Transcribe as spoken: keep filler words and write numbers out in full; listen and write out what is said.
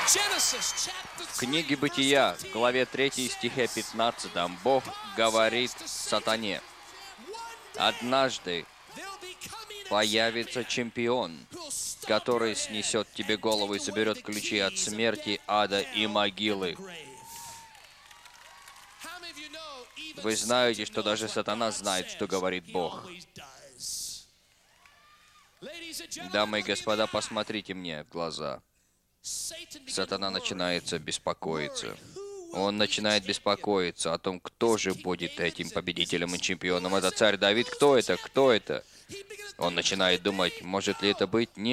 В книге Бытия, в главе третьей, стихе пятнадцатом, Бог говорит сатане: «Однажды появится чемпион, который снесет тебе голову и соберет ключи от смерти, ада и могилы». Вы знаете, что даже сатана знает, что говорит Бог. Дамы и господа, посмотрите мне в глаза. Сатана начинает беспокоиться. Он начинает беспокоиться о том, кто же будет этим победителем и чемпионом. Это царь Давид? Кто это? Кто это? Он начинает думать, может ли это быть? Нет.